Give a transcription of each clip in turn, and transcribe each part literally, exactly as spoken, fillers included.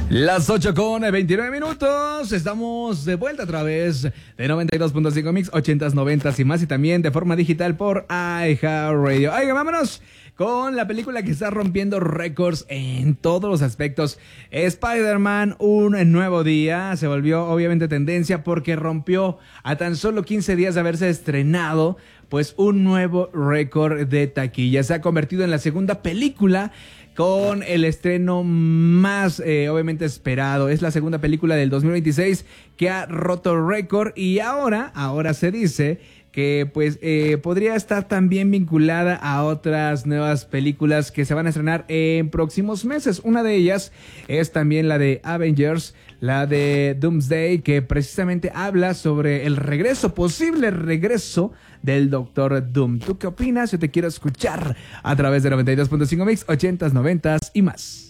Las ocho con veintinueve minutos, estamos de vuelta a través de noventa y dos punto cinco Mix, ochentas, noventas y más, y también de forma digital por iHeartRadio. Oiga, vámonos con la película que está rompiendo récords en todos los aspectos. Spider-Man, un nuevo día, se volvió obviamente tendencia porque rompió a tan solo quince días de haberse estrenado pues un nuevo récord de taquilla. Se ha convertido en la segunda película con el estreno más eh, obviamente esperado. Es la segunda película del dos mil veintiséis que ha roto récord, y ahora, ahora se dice que pues eh, podría estar también vinculada a otras nuevas películas que se van a estrenar en próximos meses. Una de ellas es también la de Avengers, la de Doomsday, que precisamente habla sobre el regreso, posible regreso del Doctor Doom. ¿Tú qué opinas? Yo te quiero escuchar a través de noventa y dos punto cinco Mix, ochentas, noventas y más.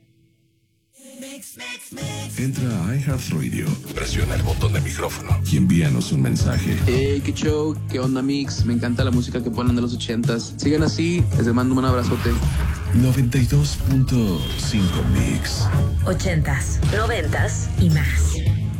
Entra a iHeartRadio, presiona el botón de micrófono y envíanos un mensaje. Hey, qué show, qué onda, Mix. Me encanta la música que ponen de los ochentas. Sigan así, les mando un abrazote. noventa y dos punto cinco Mix. Ochentas, noventas y más.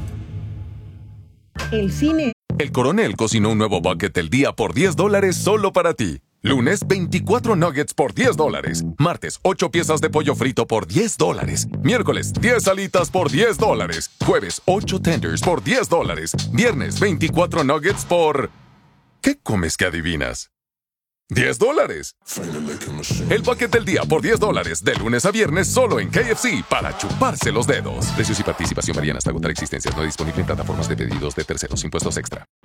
El cine. El Coronel cocinó un nuevo bucket del día por diez dólares solo para ti. Lunes, veinticuatro nuggets por diez dólares. Martes, ocho piezas de pollo frito por diez dólares. Miércoles, diez alitas por diez dólares. Jueves, ocho tenders por diez dólares. Viernes, veinticuatro nuggets por... ¿Qué comes que adivinas? diez dólares. El bucket del día por diez dólares. De lunes a viernes solo en K F C para chuparse los dedos. Precios y participación varían hasta agotar existencias. No disponible en plataformas de pedidos de terceros. Impuestos extra.